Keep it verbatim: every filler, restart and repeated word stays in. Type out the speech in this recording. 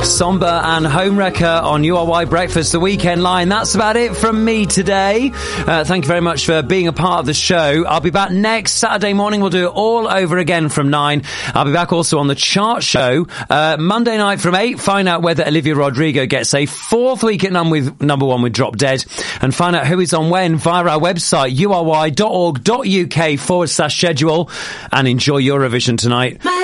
Somber and Homewrecker on U R Y Breakfast, the Weekend Line. That's about it from me today. Uh, thank you very much for being a part of the show. I'll be back next Saturday morning. We'll do it all over again from nine. I'll be back also on the Chart Show uh, Monday night from eight. Find out whether Olivia Rodrigo gets a fourth week at num- with, number one with Drop Dead, and find out who is on when via our website, u r y dot org dot u k forward slash schedule, and enjoy Eurovision tonight.